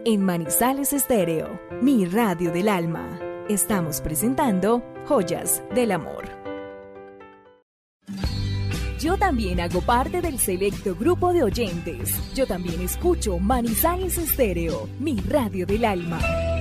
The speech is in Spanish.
En Manizales Estéreo, mi radio del alma. Estamos presentando Joyas del Amor. Yo también hago parte del selecto grupo de oyentes. Yo también escucho Manizales Estéreo, mi radio del alma.